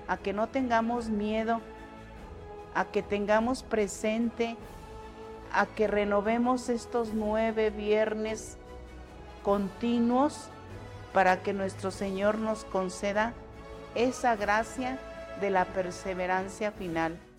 a que no tengamos miedo, a que tengamos presente, a que renovemos estos 9 viernes continuos para que nuestro Señor nos conceda esa gracia de la perseverancia final.